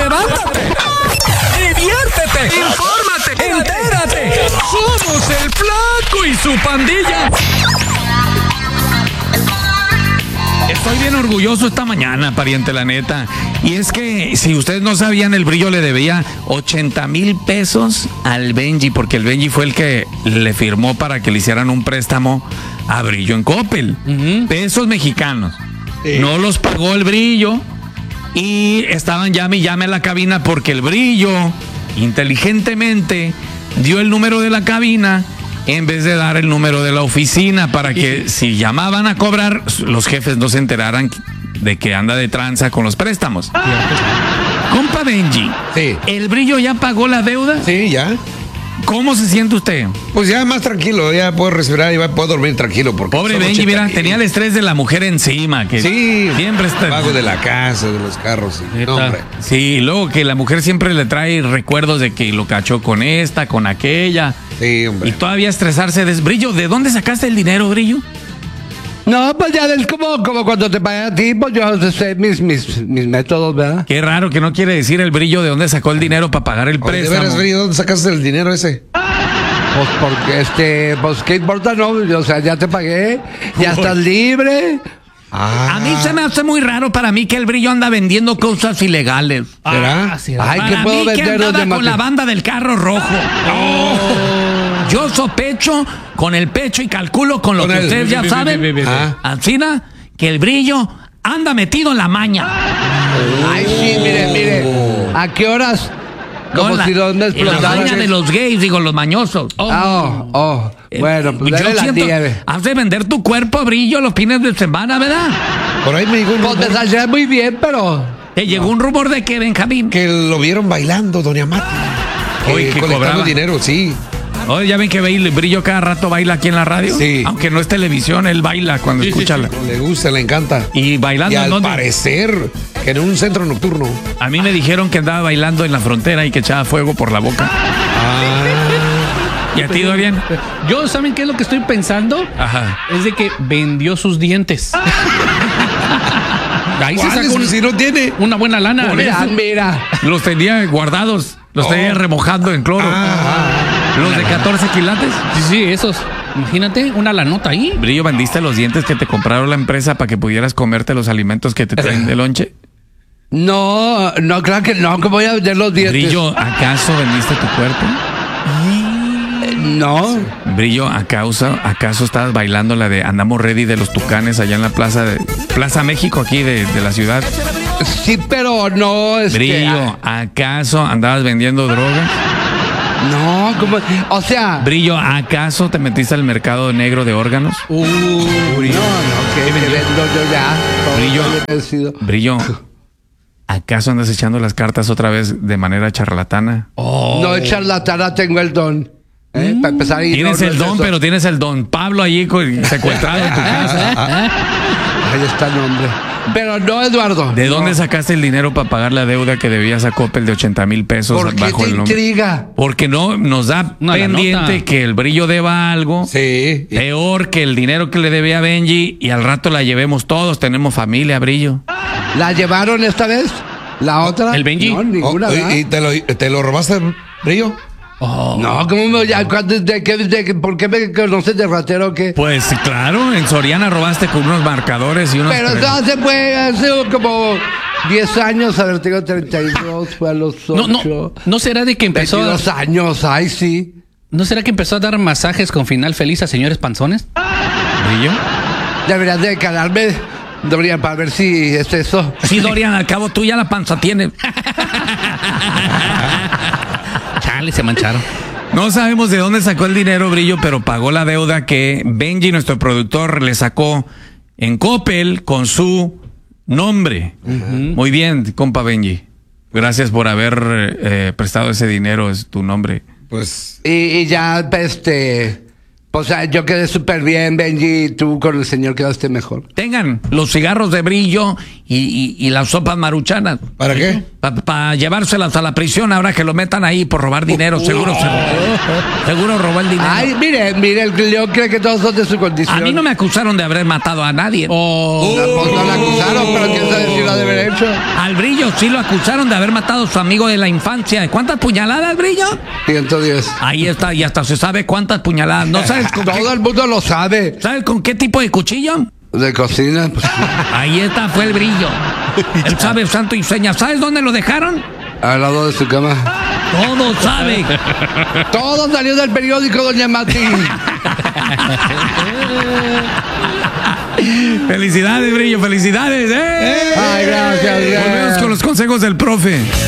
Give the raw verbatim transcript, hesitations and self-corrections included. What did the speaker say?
levántate, diviértete, infórmate, entérate. Somos el Flaco y su pandilla. Estoy bien orgulloso esta mañana, pariente, la neta. Y es que, si ustedes no sabían, el Brillo le debía ochenta mil pesos al Benji, porque el Benji fue el que le firmó para que le hicieran un préstamo a Brillo en Coppel. Uh-huh. Pesos mexicanos. Sí. No los pagó el Brillo y estaban llame y llame a la cabina porque el Brillo, inteligentemente, dio el número de la cabina en vez de dar el número de la oficina para que si llamaban a cobrar, los jefes no se enteraran de que anda de tranza con los préstamos. Compa Benji, sí. ¿El Brillo ya pagó la deuda? Sí, ya. ¿Cómo se siente usted? Pues ya más tranquilo, ya puedo respirar y puedo dormir tranquilo. Porque pobre Benji, mira, tenía el estrés de la mujer encima. Que sí, siempre está. Pago de la casa, de los carros. Sí, no, hombre. Sí, luego que la mujer siempre le trae recuerdos de que lo cachó con esta, con aquella. Sí, hombre. Y todavía estresarse de Brillo. ¿De dónde sacaste el dinero, Brillo? No, pues ya es como, como cuando te pagan a ti, pues yo sé mis, mis, mis métodos, ¿verdad? Qué raro que no quiere decir el Brillo de dónde sacó el dinero para pagar el préstamo. ¿De veras, Brillo, dónde sacaste el dinero ese? Pues porque, este, pues qué importa, no, o sea, ya te pagué, ya estás libre. Ah. A mí se me hace muy raro para mí que el Brillo anda vendiendo cosas ilegales. ¿Será? Ah, sí, Ay, ¿qué puedo vender? Que andaba con la banda del carro rojo. Oh. Yo sospecho con el pecho y calculo con lo con que el, ustedes ya saben. Ah. Alcina, que el Brillo anda metido en la maña. Oh. Ay, sí, mire, mire. ¿A qué horas? Como no, la, si dónde explotaran. La maña de los gays, digo, los mañosos. Oh, oh, oh. Bueno, pues yo siento, has de vender tu cuerpo, Brillo, los fines de semana, ¿verdad? Por ahí me llegó un rumor. Pues te saldría muy bien, pero... Te llegó no. un rumor de que, Benjamín. Que lo vieron bailando, doña Mati. Oye, que cobraba dinero, sí. Oye, ya ven que Brillo cada rato baila aquí en la radio. Sí. Aunque no es televisión, él baila cuando sí, escucha. Sí, la... sí. Le gusta, le encanta. Y bailando. Y al ¿dónde? parecer que en un centro nocturno. A mí me dijeron que andaba bailando en la frontera y que echaba fuego por la boca. Ah. ¿Y a ti, Dorian? Yo, ¿saben qué es lo que estoy pensando? Ajá. Es de que vendió sus dientes. Ahí se sacó un, si no tiene una buena lana. Mira, mira. Los tenía guardados, los oh. tenía remojando en cloro. Ah. Los de catorce quilates. Sí, sí, esos. Imagínate, una lanota ahí. Brillo, ¿vendiste los dientes que te compraron la empresa para que pudieras comerte los alimentos que te traen de lonche? No, no, claro que no, que voy a vender los dientes. Brillo, ¿acaso vendiste tu cuerpo? No. Brillo, ¿acaso, ¿acaso estabas bailando la de Andamos Ready de los Tucanes allá en la plaza de Plaza México aquí de, de la ciudad? Sí, pero no es Brillo, que... ¿acaso andabas vendiendo drogas? No, como, o sea... Brillo, ¿acaso te metiste al mercado negro de órganos? Uh, Brillo. No, no, que, que vendo yo ya. Brillo, Brillo, ¿acaso andas echando las cartas otra vez de manera charlatana? Oh. No, charlatana, tengo el don. ¿Eh? Mm. Para empezar y tienes no, el no don, es pero tienes el don Pablo allí secuestrado en tu casa. Ahí está el nombre. Pero no, Eduardo. ¿De no. dónde sacaste el dinero para pagar la deuda que debías a Coppel de ochenta mil pesos? ¿Por qué bajo te el nombre? intriga? Porque no nos da no, pendiente que el Brillo deba algo. Sí. Peor que el dinero que le debía a Benji y al rato la llevemos todos. Tenemos familia, Brillo. ¿La llevaron esta vez? ¿La otra? ¿El Benji? No, ninguna. Oh, ¿Y te lo, te lo robaste, Brillo? Oh. No, ¿cómo me ya, de, de, de, de, ¿por qué me conoces de ratero o qué? Pues claro, en Soriana robaste con unos marcadores y unos... Pero eso hace, fue hace como diez años, a ver, tengo treinta y dos, fue a los ocho. No, no, ¿no será de que empezó veintidós a... años, ay sí. ¿No será que empezó a dar masajes con final feliz a señores panzones? ¿Brillo? Deberías de calarme, Dorian, para ver si es eso. Sí, Dorian, al cabo tú ya la panza tienes. Chale, se mancharon. No sabemos de dónde sacó el dinero, Brillo, pero pagó la deuda que Benji, nuestro productor, le sacó en Coppel con su nombre. Uh-huh. Muy bien, compa Benji. Gracias por haber eh, prestado ese dinero, es tu nombre. Pues... Y, y ya, este... Pues ah, yo quedé súper bien, Benji. Tú con el señor quedaste mejor. Tengan los cigarros de brillo y, y, y las sopas maruchanas. ¿Para qué? Para pa llevárselas a la prisión ahora que lo metan ahí por robar dinero. Seguro se robó. Seguro robó el dinero. Ay, mire, mire, el León cree que todos son de su condición. A mí no me acusaron de haber matado a nadie. Oh, Pues no lo acusaron, pero quién sabe si lo ha de haber hecho. Al Brillo sí lo acusaron de haber matado a su amigo de la infancia. ¿Cuántas puñaladas, Brillo? ciento diez. Ahí está, y hasta se sabe cuántas puñaladas. ¿No sabes con Todo qué, el mundo lo sabe. ¿sabes con qué tipo de cuchillo? De cocina, pues, Ahí está, fue el Brillo. Él sabe santo y seña. ¿Sabes dónde lo dejaron? al lado de su cama. Todo sabe. Todo salió del periódico, doña Mati. Felicidades, Brillo, felicidades. ¡Eh! Ay, gracias. Volvemos con los consejos del profe.